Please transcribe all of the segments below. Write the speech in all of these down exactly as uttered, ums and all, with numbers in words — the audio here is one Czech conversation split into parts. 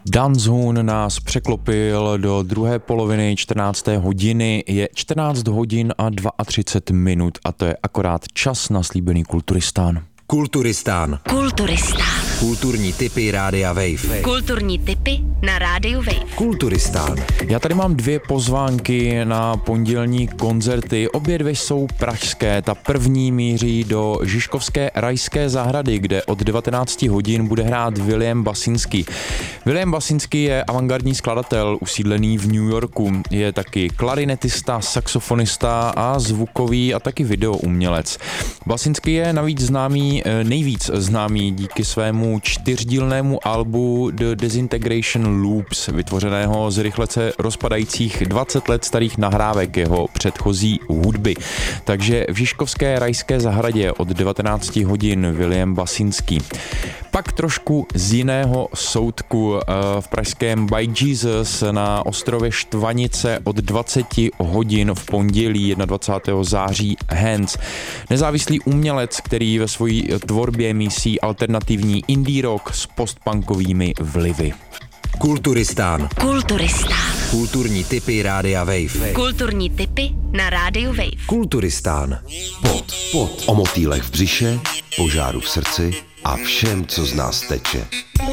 Danzun nás překlopil do druhé poloviny čtrnácté hodiny. Je čtrnáct hodin a třicet dva minut a to je akorát čas na slíbený Kulturistán. Kulturistán. Kulturistán. Kulturní tipy Rádia Wave. Kulturní tipy na Rádiu Wave. Kulturistán. Já tady mám dvě pozvánky na pondělní koncerty. Obě dvě jsou pražské. Ta první míří do Žižkovské rajské zahrady, kde od devatenáct hodin bude hrát William Basinski. William Basinski je avantgardní skladatel usídlený v New Yorku. Je taky klarinetista, saxofonista a zvukový a taky videoumělec. Basinski je navíc známý, nejvíc známý díky svému čtyřdílnému albu The Disintegration Loops, vytvořeného z rychle se rozpadajících dvacet let starých nahrávek jeho předchozí hudby. Takže v Žižkovské rajské zahradě od devatenáct hodin William Basinski. Pak trošku z jiného soudku v pražském By Jesus na ostrově Štvanice od dvacet hodin v pondělí dvacátého prvního září Hands. Nezávislý umělec, který ve své tvorbě mísí alternativní indie rock s postpunkovými vlivy. Kulturistán. Kulturistán. Kulturní tipy Rádia Wave. Kulturní tipy na Rádiu Wave. Kulturistán. Pot, pot o motýlech v břiše, požáru v srdci a všem, co z nás teče.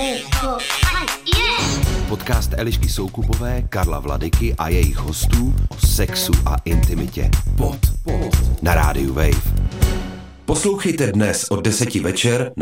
Podcast Elišky Soukupové, Karla Vladyky a jejich hostů o sexu a intimitě. Pot, pot na Rádiu Wave. Poslouchejte dnes od deseti večer